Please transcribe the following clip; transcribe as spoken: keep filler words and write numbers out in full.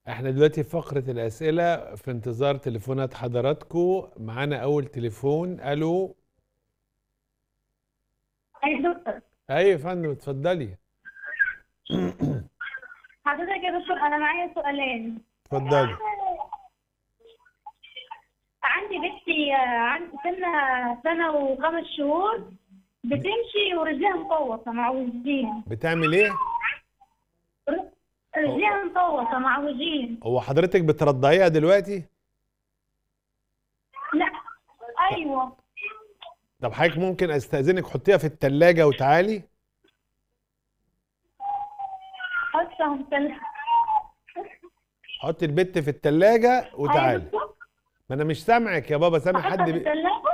احنا دلوقتي في فقرة الأسئلة في انتظار تليفونات حضراتكم. معانا أول تليفون. ألو. أي دكتور. أيوة يا فندم، اتفضلي. حضرتك يا دكتور، أنا معايا سؤالين. اتفضلي. عندي بنتي آه، عندي سنة سنة وخمس شهور، بتمشي ورجليها مطوطة معوجين. بتعمل إيه؟ هو رجليها مطوطة معوجين. هو حضرتك بترضعيها دلوقتي؟ لا. ط- أيوه. طب حضرتك ممكن أستأذنك حطيها في التلاجة وتعالي؟ حطها في ال- حطي البت في التلاجة أيوه وتعالي. دكتور. ما أنا مش سامعك يا بابا، سامع أحطها حد في بي... الثلاجة.